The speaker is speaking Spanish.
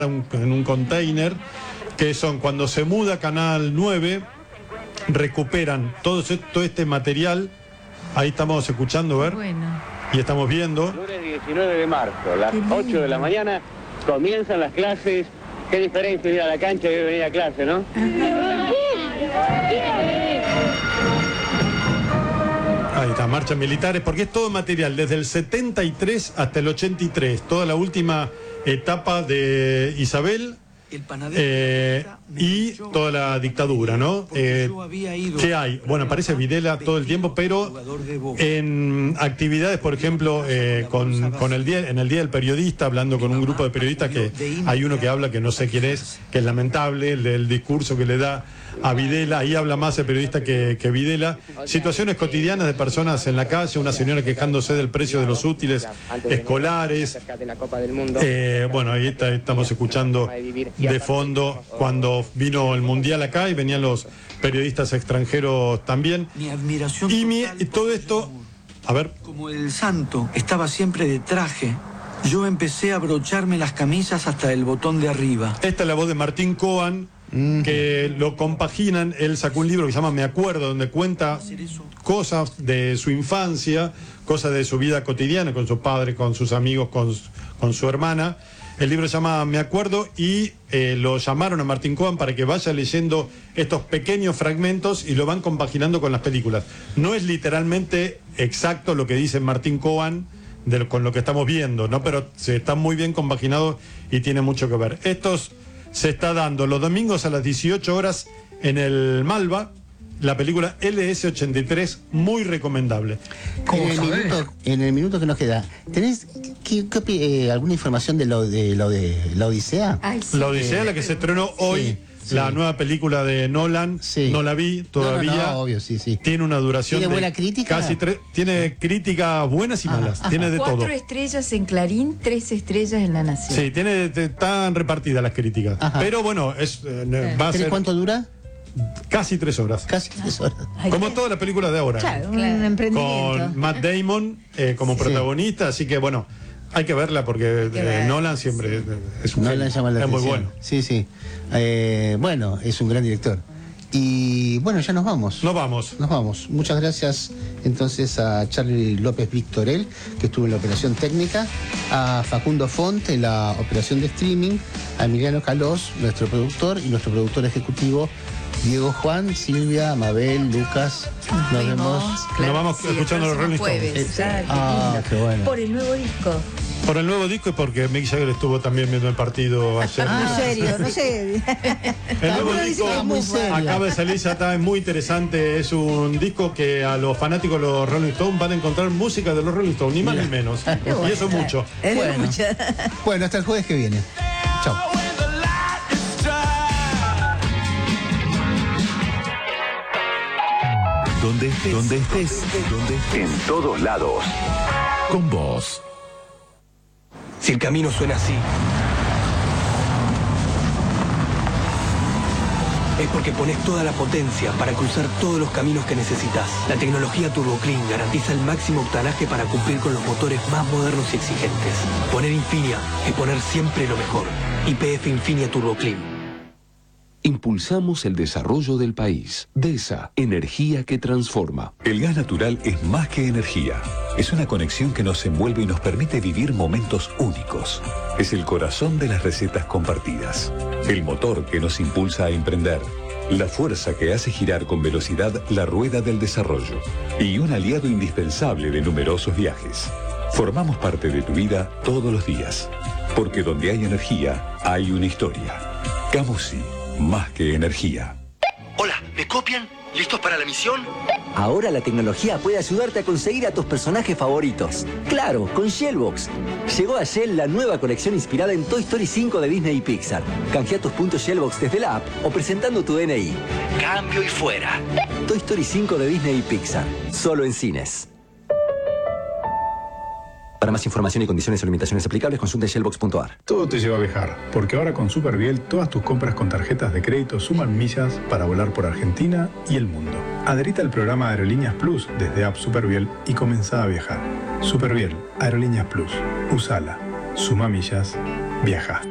en un container, que son cuando se muda Canal 9, recuperan todo este material. Ahí estamos escuchando, ver, y estamos viendo. Lunes 19 de marzo, las 8 de la mañana, comienzan las clases. Qué diferencia ir a la cancha y venir a clase, ¿no? Ahí está, marchas militares, porque es todo material, desde el 73 hasta el 83, toda la última etapa de Isabel y toda la dictadura, ¿no? ¿Qué hay? Bueno, aparece Videla todo el tiempo, pero en actividades, por ejemplo, en el Día del Periodista, hablando con un grupo de periodistas, que hay uno que habla, que no sé quién es, que es lamentable, el discurso que le da a Videla, ahí habla más el periodista que Videla. Situaciones cotidianas de personas en la calle, una señora quejándose del precio de los útiles escolares. Bueno, ahí estamos escuchando de fondo cuando vino el Mundial acá y venían los periodistas extranjeros también. Mi admiración y todo esto, a ver. Como el santo estaba siempre de traje, yo empecé a abrocharme las camisas hasta el botón de arriba. Esta es la voz de Martín Coan, que lo compaginan. Él sacó un libro que se llama Me Acuerdo, donde cuenta cosas de su infancia, cosas de su vida cotidiana, con su padre, con sus amigos, con su hermana. El libro se llama Me Acuerdo y lo llamaron a Martín Coan para que vaya leyendo estos pequeños fragmentos y lo van compaginando con las películas. No es literalmente exacto lo que dice Martín Coan con lo que estamos viendo, ¿no? Pero está muy bien compaginado y tiene mucho que ver. Estos se está dando los domingos a las 18 horas en el Malva, la película LS-83, muy recomendable. En el minuto que nos queda, ¿tenés alguna información de la Odisea? Ay, sí. La Odisea, la que se estrenó hoy, sí. La nueva película de Nolan, no la vi todavía. No, obvio, sí. Tiene una duración ¿Tiene buena crítica? Tiene críticas buenas y malas, tiene de todo. 4 estrellas en Clarín, 3 estrellas en La Nación. Sí, están repartidas las críticas. Ajá. Pero bueno, va a ser ¿Cuánto dura? casi 3 horas. Casi 3 horas. Como todas las películas de ahora. Claro, un emprendimiento. Con Matt Damon como protagonista, así que bueno, hay que verla porque Nolan siempre es un Nolan llama la atención. muy bueno. Sí. Bueno, es un gran director. Y bueno, ya nos vamos. Nos vamos. Muchas gracias entonces a Charlie López Victorel, que estuvo en la operación técnica, a Facundo Font en la operación de streaming, a Emiliano Calós, nuestro productor, y nuestro productor ejecutivo, Diego Juan, Silvia, Mabel, Lucas. Nos vemos. Nos vamos escuchando los Rolling Stones. Qué bueno. Por el nuevo disco. Por el nuevo disco y porque Mick Jagger estuvo también viendo el partido ayer. En serio, no sé. El nuevo Algunos disco dicen que es muy serio. acaba de salir, ya está, es muy interesante. Es un disco que a los fanáticos de los Rolling Stones van a encontrar música de los Rolling Stones, ni más ni menos. Y eso es mucho. Bueno, hasta el jueves que viene. Chao. Donde estés, en todos lados. Con vos. Si el camino suena así, es porque pones toda la potencia para cruzar todos los caminos que necesitas. La tecnología TurboClean garantiza el máximo octanaje para cumplir con los motores más modernos y exigentes. Poner Infinia es poner siempre lo mejor. YPF Infinia TurboClean. Impulsamos el desarrollo del país. DESA, energía que transforma. El gas natural es más que energía. Es una conexión que nos envuelve y nos permite vivir momentos únicos. Es el corazón de las recetas compartidas. El motor que nos impulsa a emprender. La fuerza que hace girar con velocidad la rueda del desarrollo. Y un aliado indispensable de numerosos viajes. Formamos parte de tu vida todos los días. Porque donde hay energía, hay una historia. Camusi. Más que energía. Hola, ¿me copian? ¿Listos para la misión? Ahora la tecnología puede ayudarte a conseguir a tus personajes favoritos. Claro, con Shellbox. Llegó a Shell la nueva colección inspirada en Toy Story 5 de Disney y Pixar. Canjea tus puntos Shellbox desde la app o presentando tu DNI. Cambio y fuera. Toy Story 5 de Disney y Pixar. Solo en cines. Para más información y condiciones o limitaciones aplicables, consulte shellbox.ar. Todo te lleva a viajar, porque ahora con Superviel todas tus compras con tarjetas de crédito suman millas para volar por Argentina y el mundo. Adherite al programa Aerolíneas Plus desde App Superviel y comenzá a viajar. Superviel, Aerolíneas Plus. Usala. Suma millas. Viaja.